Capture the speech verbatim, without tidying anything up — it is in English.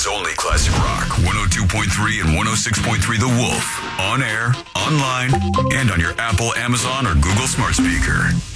Portland's only classic rock. one oh two point three and one oh six point three The Wolf. On air, online, and on your Apple, Amazon, or Google smart speaker.